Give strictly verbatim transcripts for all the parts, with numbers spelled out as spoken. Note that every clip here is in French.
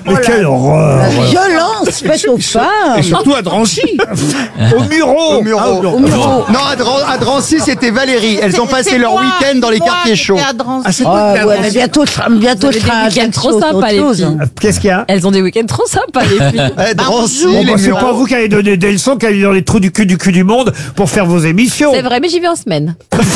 Mais quelle horreur! La violence faite aux femmes. Et surtout à Drancy. Au Muro! Au Muro. Ah, au- Au Muro. Non, à, Dran- à Drancy, c'était Valérie. Elles ont passé leur week-end dans les quartiers chauds. Ah, c'est Ah, pas ouais, mais bientôt, je serai- bientôt, je Vous avez serai à des week-ends Ajaccio, trop c'est sympas, autre les chose. filles. Qu'est-ce qu'il y a? Elles ont des week-ends trop sympas, les filles. Eh, Drancy, Bon, les bah, c'est Mureaux. pas vous qui allez donner des leçons, qui allez dans les trous du cul du cul du monde pour faire vos émissions. C'est vrai, mais j'y vais en semaine.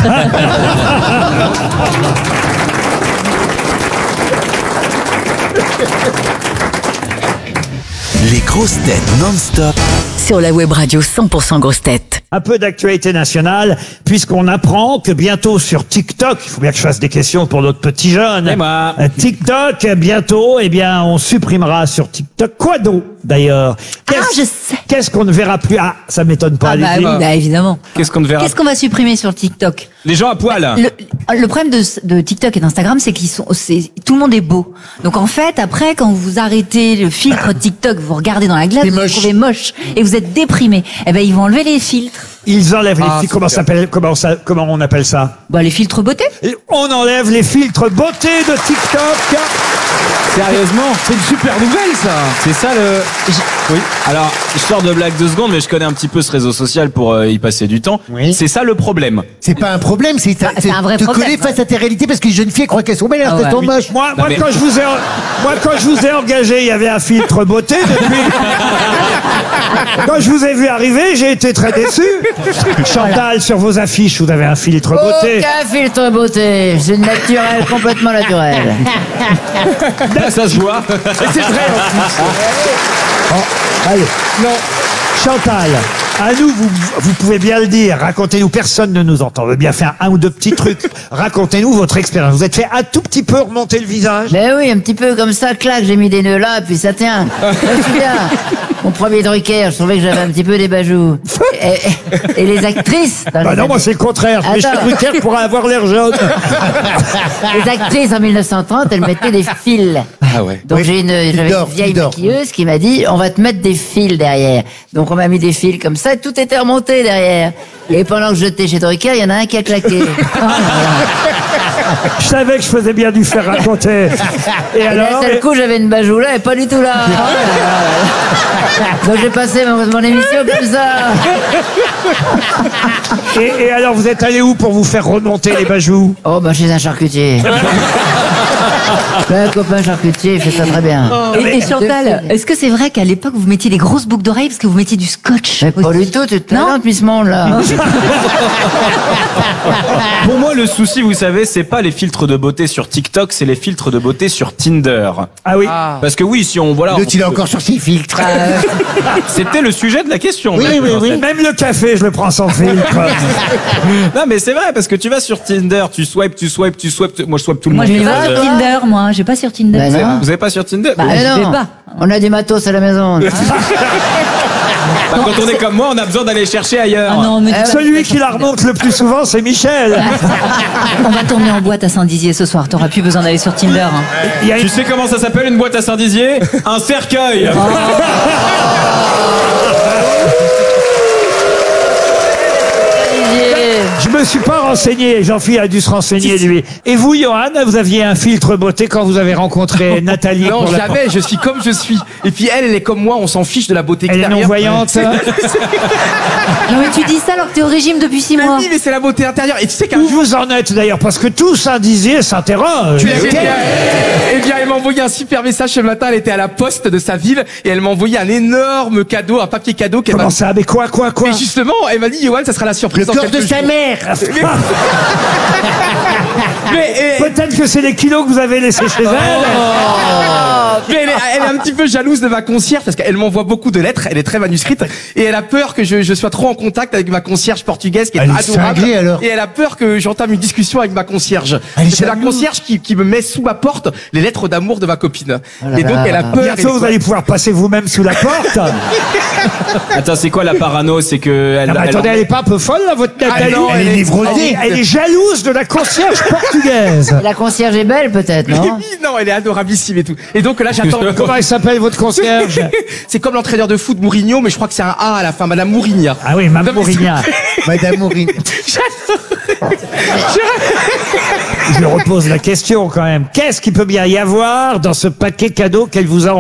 Les grosses têtes non-stop Sur la web radio cent pour cent grosses têtes. Un peu d'actualité nationale, puisqu'on apprend que bientôt sur TikTok, il faut bien que je fasse des questions pour notre petit jeune. Et moi. Euh, TikTok, bientôt, eh bien, on supprimera sur TikTok. Quoi donc, d'ailleurs? Ah, Qu'est-ce- je sais. Qu'est-ce qu'on ne verra plus? Ah, ça m'étonne pas. Ah bah allez-y. oui, bah évidemment. Qu'est-ce qu'on ne verra Qu'est-ce qu'on va supprimer sur TikTok? Les gens à poil. le, le problème de, de TikTok et d'Instagram, c'est qu'ils sont, c'est, tout le monde est beau. Donc en fait, après, quand vous arrêtez le filtre TikTok, vous regardez dans la glace, C'est vous vous moche. trouvez moche et vous êtes déprimé. Eh ben, ils vont enlever les filtres. Ils enlèvent les Ah, filtres. Comment, super. s'appelle, comment, ça, comment on appelle ça? Bah, les filtres beauté. Et on enlève les filtres beauté de TikTok. Sérieusement, c'est une super nouvelle ça. C'est ça le. Oui. Alors, je sors de blague deux secondes, mais je connais un petit peu ce réseau social pour euh, y passer du temps. Oui. C'est ça le problème. C'est pas un problème, c'est Ah, c'est un vrai te problème. coller face à tes réalités parce que les jeunes filles croient qu'elles sont belles alors Ah qu'elles ouais. sont moches. Moi, moi, mais- quand je vous ai, moi, quand je vous ai engagé, il y avait un filtre beauté. Depuis, quand je vous ai vu arriver, j'ai été très déçu. Chantal, sur vos affiches, vous avez un filtre beauté. Aucun filtre beauté. C'est naturel, complètement naturel. Là, ça se voit. C'est vrai, en plus. Oh, allez. Non. Chantal, à nous, vous, vous pouvez bien le dire. Racontez-nous, personne ne nous entend. On veut bien faire un ou deux petits trucs. Racontez-nous votre expérience. Vous êtes fait un tout petit peu remonter le visage. Ben oui, un petit peu comme ça, clac, j'ai mis des nœuds là, puis ça tient. Je me souviens, mon premier Drucker, je trouvais que j'avais un petit peu des bajoux. Et, et- et les actrices... dans Bah les non, moi années- c'est le contraire. Mais chez Attends. Drucker pour avoir l'air jaune. Les actrices en mille neuf cent trente, elles mettaient des fils. Ah ouais. Donc Oui, j'ai une, il j'avais dort, une vieille il dort. maquilleuse qui m'a dit, on va te mettre des fils derrière. Donc on m'a mis des fils comme ça, et tout était remonté derrière. Et pendant que j'étais chez Drucker, il y en a un qui a claqué. Oh là là. Je savais que je faisais bien du faire raconter. Et Et alors d'un seul coup, j'avais une bajoue là et pas du tout là. Oh là là. Donc j'ai passé mon, mon émission comme ça. et, et alors, vous êtes allé où pour vous faire remonter les bajoux? Oh bah chez un charcutier. Un copain charcutier, il fait ça très bien. Et, et Chantal, est-ce que c'est vrai qu'à l'époque, vous mettiez des grosses boucles d'oreilles parce que vous mettiez du scotch? Mais pas du tout, tu te Non. plantes, Miss Monde, là. Pour moi, le souci, vous savez, c'est pas les filtres de beauté sur TikTok, c'est les filtres de beauté sur Tinder. Ah oui. Parce que oui, si on voilà, L'autre, il est encore sur ses filtres. c'était le sujet de la question. Oui, même, oui, en oui. fait. Même le café, je le prends sans filtre. Non, mais c'est vrai parce que tu vas sur Tinder, tu swipes, tu swipes, tu swipes. Moi, je swipe tout le Moi, monde. je vais pas Euh, sur Tinder, moi. Je vais pas sur Tinder. Bah vous, avez, non. vous avez pas sur Tinder Bah, Mais je vais non, pas. on a du matos à la maison. Bah, quand on est comme moi, on a besoin d'aller chercher ailleurs. Ah non, mais tu- Celui qui la remonte le plus souvent, c'est Michel. on va tourner en boîte à Saint-Dizier ce soir. T'auras plus besoin d'aller sur Tinder. Hein. Il y a Tu une- sais comment ça s'appelle une boîte à Saint-Dizier? Un cercueil. Je me suis pas renseigné, Jean-Philippe a dû se renseigner lui. Et vous, Johan, vous aviez un filtre beauté quand vous avez rencontré Nathalie Non, pour la- jamais, je suis comme je suis. Et puis elle, elle est comme moi, on s'en fiche de la beauté Elle est extérieure. non-voyante. Non, mais tu dis ça alors que t'es au régime depuis six Mais mois. oui, mais c'est la beauté intérieure. Et tu sais qu'un Où jour, vous en êtes d'ailleurs? Parce que tout Saint-Dizier s'interroge. eh bien, eh bien, elle m'a envoyé un super message ce matin. Elle était à la poste de sa ville et elle m'a envoyé un énorme cadeau, un papier cadeau qu'elle m'a. Comment ça? Mais quoi, quoi, quoi? Mais justement, elle m'a dit, Johan, ça sera la surprise. Le dans cœur de quelques sa jours. mère. Mais, eh, Peut-être que c'est les kilos que vous avez laissés chez elle. mais elle, est, elle est un petit peu jalouse de ma concierge parce qu'elle m'envoie beaucoup de lettres. Elle est très manuscrite et elle a peur que je, je sois trop en contact avec ma concierge portugaise qui est Elle est adorable. cinglée, alors. Et elle a peur que j'entame une discussion avec ma concierge. Elle est C'est la jalouse. concierge qui, qui me met sous ma porte les lettres d'amour de ma copine. là et donc là. elle a peur. Bientôt, vous allez pouvoir passer vous-même sous la porte. Attends, c'est quoi la parano? C'est que elle. Non, mais elle- attendez, elle est pas un peu folle, là, votre Nathalie? non, Elle est elle, névrosée. elle est jalouse de la concierge portugaise. La concierge est belle, peut-être, non? non, elle est adorabilissime et tout. Et donc là, j'attends. Comment elle s'appelle, votre concierge? C'est comme l'entraîneur de foot Mourinho, mais je crois que c'est un A à la fin, Madame Mourinha. Ah oui, Mme Non, mais Bourigna. Madame Maureen. Je repose la question quand même. Qu'est-ce qu'il peut bien y avoir dans ce paquet cadeau qu'elle vous a